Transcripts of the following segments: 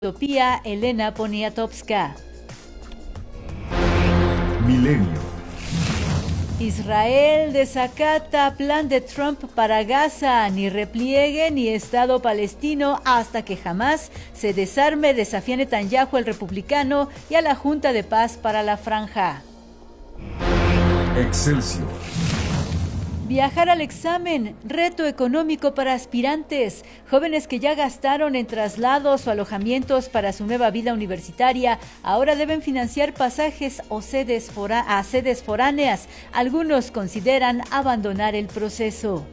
Utopía, Elena Poniatowska. Milenio. Israel desacata plan de Trump para Gaza, ni repliegue ni Estado palestino hasta que jamás se desarme, desafía Netanyahu al republicano y a la Junta de Paz para la Franja. Excelsior. Viajar al examen, reto económico para aspirantes. Jóvenes que ya gastaron en traslados o alojamientos para su nueva vida universitaria, ahora deben financiar pasajes o sedes foráneas. Algunos consideran abandonar el proceso.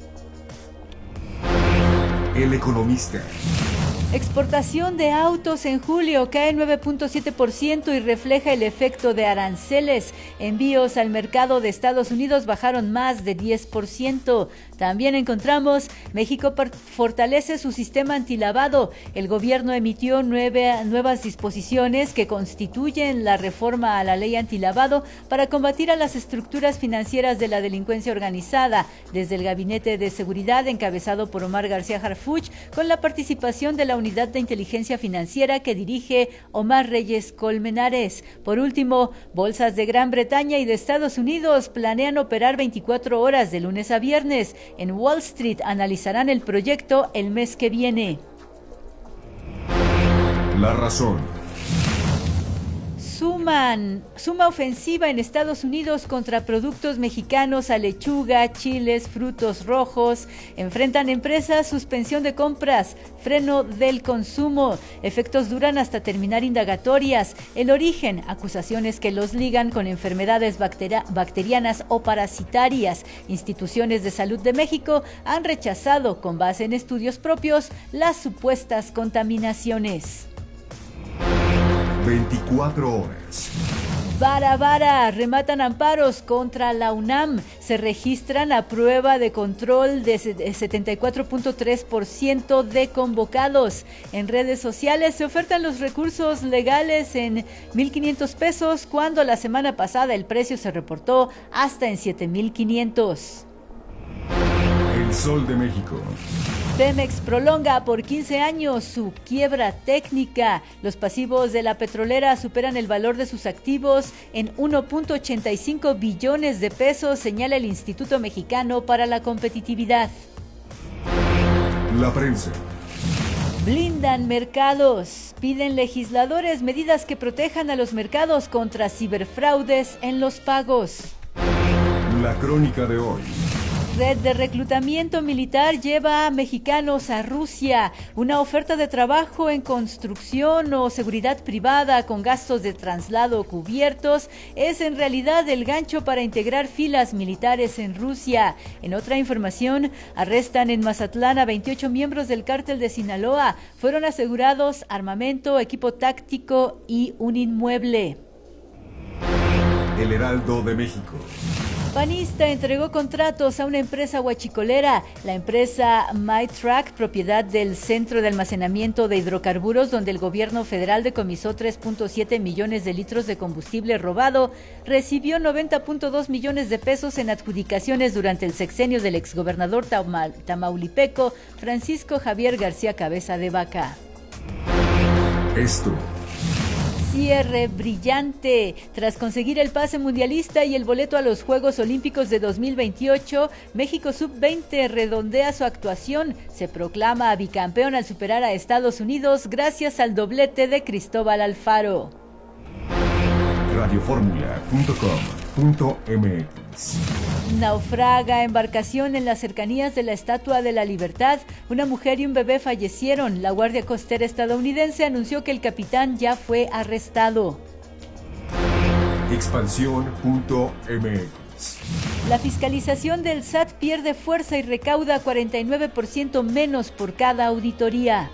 El Economista. Exportación de autos en julio cae 9.7% y refleja el efecto de aranceles. Envíos al mercado de Estados Unidos bajaron más de 10%. También encontramos México fortalece su sistema antilavado. El gobierno emitió nuevas disposiciones que constituyen la reforma a la ley antilavado para combatir a las estructuras financieras de la delincuencia organizada. Desde el Gabinete de Seguridad, encabezado por Omar García Harfuch, con la participación de la Unidad de Inteligencia Financiera que dirige Omar Reyes Colmenares. Por último, bolsas de Gran Bretaña y de Estados Unidos planean operar 24 horas de lunes a viernes. En Wall Street analizarán el proyecto el mes que viene. La razón. Suma ofensiva en Estados Unidos contra productos mexicanos a lechuga, chiles, frutos rojos. Enfrentan empresas suspensión de compras, freno del consumo. Efectos duran hasta terminar indagatorias. El origen, acusaciones que los ligan con enfermedades bacterianas o parasitarias. Instituciones de salud de México han rechazado, con base en estudios propios, las supuestas contaminaciones. 24 horas. Vara, rematan amparos contra la UNAM. Se registran a prueba de control de 74.3% de convocados. En redes sociales se ofertan los recursos legales en 1,500 pesos, cuando la semana pasada el precio se reportó hasta en 7,500. El Sol de México. Pemex prolonga por 15 años su quiebra técnica. Los pasivos de la petrolera superan el valor de sus activos en 1.85 billones de pesos, señala el Instituto Mexicano para la Competitividad. La prensa. Blindan mercados. Piden legisladores medidas que protejan a los mercados contra ciberfraudes en los pagos. La crónica de hoy. Red de reclutamiento militar lleva a mexicanos a Rusia. Una oferta de trabajo en construcción o seguridad privada con gastos de traslado cubiertos es en realidad el gancho para integrar filas militares en Rusia. En otra información, arrestan en Mazatlán a 28 miembros del cártel de Sinaloa. Fueron asegurados armamento, equipo táctico y un inmueble. El Heraldo de México. Panista entregó contratos a una empresa huachicolera, la empresa MyTrack, propiedad del Centro de Almacenamiento de Hidrocarburos, donde el gobierno federal decomisó 3.7 millones de litros de combustible robado, recibió 90.2 millones de pesos en adjudicaciones durante el sexenio del exgobernador tamaulipeco Francisco Javier García Cabeza de Vaca. Esto. Cierre brillante. Tras conseguir el pase mundialista y el boleto a los Juegos Olímpicos de 2028, México Sub-20 redondea su actuación. Se proclama bicampeón al superar a Estados Unidos gracias al doblete de Cristóbal Alfaro. Radioformula.com.mx. Naufraga embarcación en las cercanías de la Estatua de la Libertad. Una mujer y un bebé fallecieron. La Guardia Costera estadounidense anunció que el capitán ya fue arrestado. Expansión.mx. La fiscalización del SAT pierde fuerza y recauda 49% menos por cada auditoría.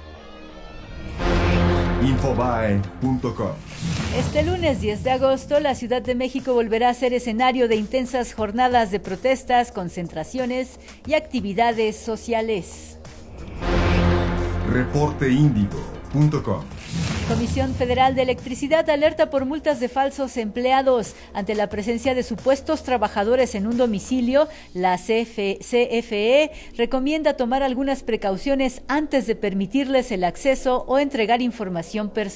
Infobae.com. Este lunes 10 de agosto, la Ciudad de México volverá a ser escenario de intensas jornadas de protestas, concentraciones y actividades sociales. Reporteíndigo.com. Comisión Federal de Electricidad alerta por multas de falsos empleados. Ante la presencia de supuestos trabajadores en un domicilio, la CFE recomienda tomar algunas precauciones antes de permitirles el acceso o entregar información personal.